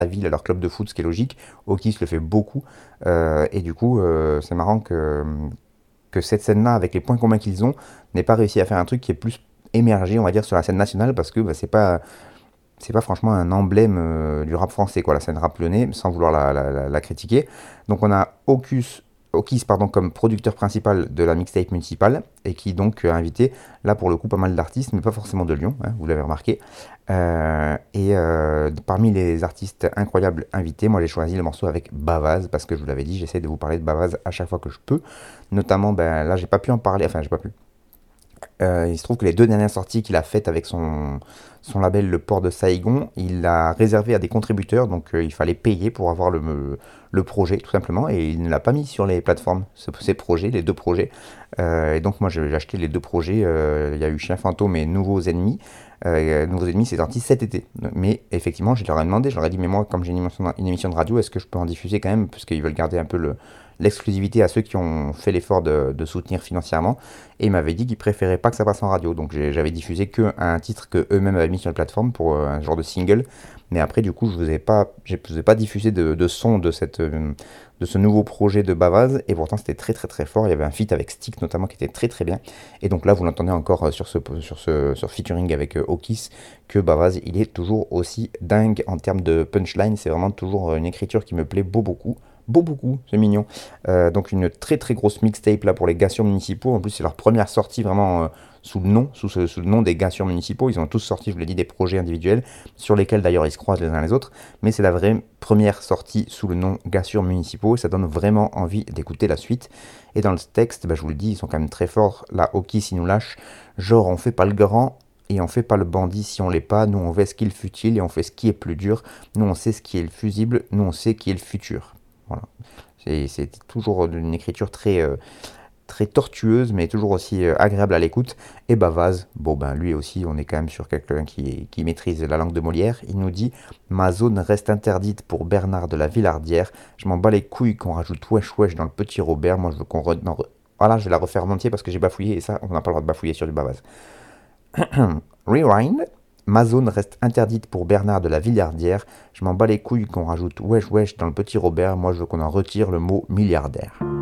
la ville à leur club de foot, ce qui est logique. Okis le fait beaucoup. Et du coup, c'est marrant que cette scène-là, avec les points communs qu'ils ont, n'ait pas réussi à faire un truc qui est plus émergé, on va dire, sur la scène nationale, parce que bah, c'est pas franchement un emblème du rap français, quoi, la scène rap lyonnais, sans vouloir la critiquer. Donc on a Okis pardon, comme producteur principal de la mixtape municipale, et qui donc a invité, là pour le coup, pas mal d'artistes, mais pas forcément de Lyon, hein, vous l'avez remarqué. Parmi les artistes incroyables invités, moi j'ai choisi le morceau avec Bavaz, parce que je vous l'avais dit, j'essaie de vous parler de Bavaz à chaque fois que je peux. Notamment, ben, là j'ai pas pu en parler, enfin j'ai pas pu. Il se trouve que les deux dernières sorties qu'il a faites avec son label Le Port de Saïgon, il l'a réservé à des contributeurs, donc il fallait payer pour avoir le projet tout simplement, et il ne l'a pas mis sur les plateformes, ces projets, les deux projets. Et donc moi j'ai acheté les deux projets, il y a eu Chien Fantôme et Nouveaux Ennemis. Nouveaux Ennemis c'est sorti cet été, mais effectivement je leur ai demandé, je leur ai dit mais moi comme j'ai une émission de radio, est-ce que je peux en diffuser quand même, parce qu'ils veulent garder un peu l'exclusivité à ceux qui ont fait l'effort de soutenir financièrement. Et il m'avait dit qu'il préférait pas que ça passe en radio. Donc j'avais diffusé que un titre que eux-mêmes avaient mis sur la plateforme pour un genre de single. Mais après, du coup, je vous ai pas diffusé de son de ce nouveau projet de Bavaz. Et pourtant, c'était très très très fort. Il y avait un feat avec Stick notamment qui était très très bien. Et donc là, vous l'entendez encore sur featuring avec Okis, que Bavaz, il est toujours aussi dingue en termes de punchline. C'est vraiment toujours une écriture qui me plaît beaucoup. Beaucoup, c'est mignon. Donc une très très grosse mixtape là pour les gassures municipaux. En plus, c'est leur première sortie vraiment sous le nom des gassures municipaux. Ils ont tous sorti, je vous l'ai dit, des projets individuels sur lesquels d'ailleurs ils se croisent les uns les autres. Mais c'est la vraie première sortie sous le nom gassures municipaux et ça donne vraiment envie d'écouter la suite. Et dans le texte, bah, je vous le dis, ils sont quand même très forts. Là, Oki, s'ils nous lâchent, genre on fait pas le grand. Et on fait pas le bandit si on l'est pas, nous on fait ce qui est le futile et on fait ce qui est plus dur, nous on sait ce qui est le fusible, nous on sait qui est le futur. Voilà. C'est toujours une écriture très tortueuse, mais toujours aussi agréable à l'écoute. Et Bavaz, bon ben lui aussi, on est quand même sur quelqu'un qui maîtrise la langue de Molière. Il nous dit: Ma zone reste interdite pour Bernard de la Villardière. Je m'en bats les couilles qu'on rajoute wesh wesh dans le petit Robert. Moi je veux qu'on. Non, voilà, je vais la refaire en entier parce que j'ai bafouillé et ça, on n'a pas le droit de bafouiller sur du Bavaz. Rewind. Ma zone reste interdite pour Bernard de la Villardière. Je m'en bats les couilles qu'on rajoute wesh wesh dans le petit Robert. Moi je veux qu'on en retire le mot milliardaire.